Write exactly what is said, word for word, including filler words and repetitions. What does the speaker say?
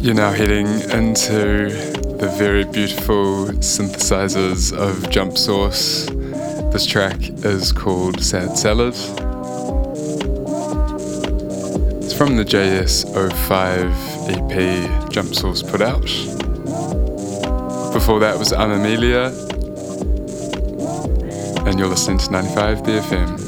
You're now heading into the very beautiful synthesizers of Jump Source. This track is called Sad Salad. It's from the J S zero five E P Jump Source put out. Before that was I'm Amelia, and you're listening to ninety-five B F M.